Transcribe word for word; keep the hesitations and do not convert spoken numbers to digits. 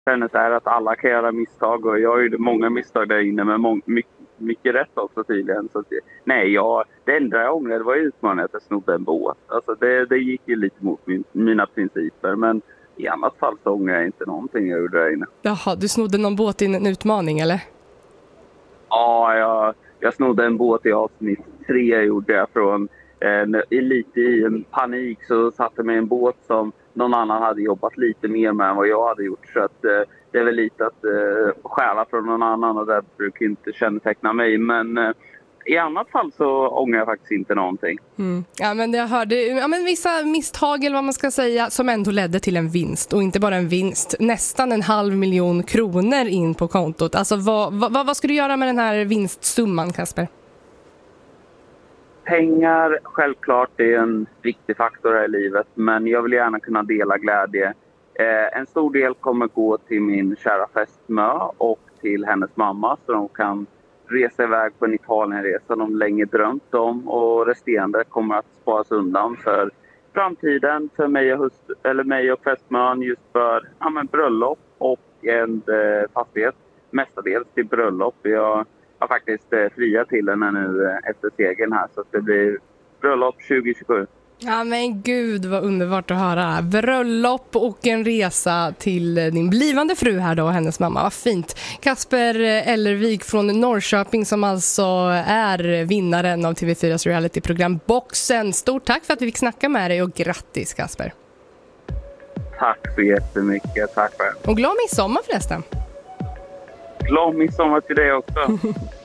känner så här att alla kan göra misstag och jag gjorde många misstag där inne med må- mycket, mycket rätt också tydligen. Så att, nej, jag, det enda jag ångrade var utmaningen att jag snodde en båt. Alltså det, det gick ju lite mot min, mina principer, men i annat fall så ångrar jag inte någonting jag gjorde där inne. Jaha, du snodde någon båt i en utmaning eller? Ja, jag, jag snodde en båt i avsnitt tre gjorde jag från en, lite i en panik så satte mig en båt som någon annan hade jobbat lite mer med än vad jag hade gjort. Så att, eh, det är väl lite att eh, stjäla från någon annan och det brukar inte känneteckna mig. Men eh, i annat fall så ångrar jag faktiskt inte någonting. Mm. Ja, men jag hörde ja, men vissa misstag eller vad man ska säga som ändå ledde till en vinst. Och inte bara en vinst, nästan en halv miljon kronor in på kontot. Alltså vad, vad, vad ska du göra med den här vinstsumman, Kasper? Pengar, självklart, det är en viktig faktor här i livet. Men jag vill gärna kunna dela glädje. Eh, en stor del kommer gå till min kära fästmö och till hennes mamma. Så de kan resa iväg på en Italienresa de länge drömt om. Och resterande kommer att sparas undan för framtiden. För mig och, hust- eller mig och fästmön just för ja, men bröllop och en eh, fastighet. Mestadels till bröllop. Jag har faktiskt eh, fria till henne nu eh, efter segern här. Så att det blir bröllop tjugo tjugosju. Ja men gud vad underbart att höra. Bröllop och en resa till din blivande fru här då och hennes mamma. Vad fint. Kasper Ellervik från Norrköping som alltså är vinnaren av T V fyras realityprogram Boxen. Stort tack för att vi fick snacka med dig och grattis Kasper. Tack så jättemycket. Tack för det. Och glad midsommar förresten. Glad midsommar till dig också.